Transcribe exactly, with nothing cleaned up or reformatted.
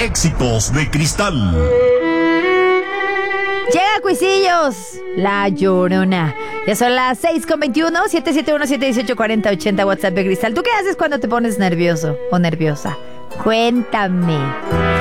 Éxitos de Cristal. Llega Cuisillos, La Llorona. Ya son las seis con veintiuno, siete siete uno, siete uno ocho, cuatro cero ochenta, WhatsApp de Cristal. ¿Tú qué haces cuando te pones nervioso o nerviosa? Cuéntame.